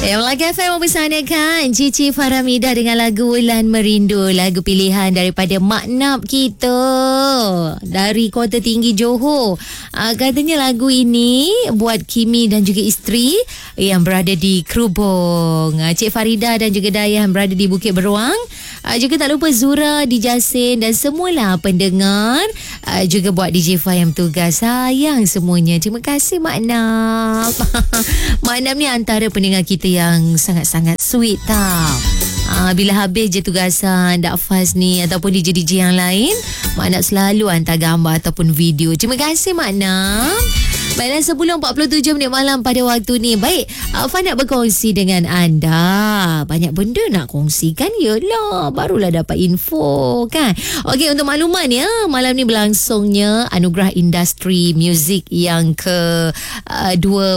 Melaka FM mempersanakan Cici Farhamida dengan lagu Wulan Merindu, lagu pilihan daripada Mak Nap kita dari Kota Tinggi Johor. Katanya lagu ini buat Kimi dan juga isteri yang berada di Krubong, Cik Farida dan juga Dayah yang berada di Bukit Beruang. Juga tak lupa Zura di Jasin dan semualah pendengar, juga buat DJ Fah yang bertugas. Sayang semuanya. Terima kasih Mak Nap. Mak Nap ni antara pendengar kita yang sangat-sangat sweet tau. Bila habis je tugasan Dak Faz ni ataupun DJ-DJ yang lain, Mak Nap selalu hantar gambar ataupun video. Terima kasih Mak Nap. Baiklah, 10.47 minit malam pada waktu ni. Baik, Fah nak berkongsi dengan anda. Banyak benda nak kongsikan. Yelah, barulah dapat info kan. Okey, untuk makluman ya, malam ni berlangsungnya Anugerah Industri Muzik yang ke-2